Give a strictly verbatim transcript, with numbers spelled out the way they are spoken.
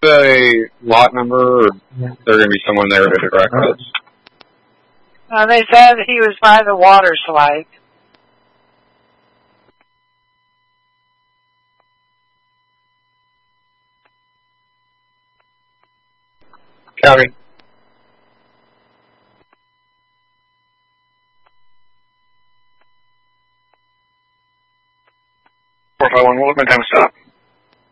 the lot number, or there going to be someone there to direct us? Uh, they said he was by the water slide. County. four five one, what was my time to stop?